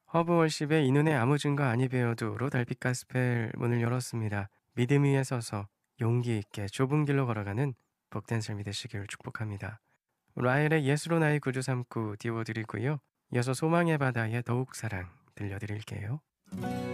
허브월십의 이 눈에 아무 증거 아니 배워도로 달빛 가스펠 문을 열었습니다. 믿음 위에 서서 용기 있게 좁은 길로 걸어가는 복된 삶이 되시길 축복합니다. 라헬의 예수로 나의 구주 삼고 띄워드리고요. 이어서 소망의 바다에 더욱 사랑 들려드릴게요.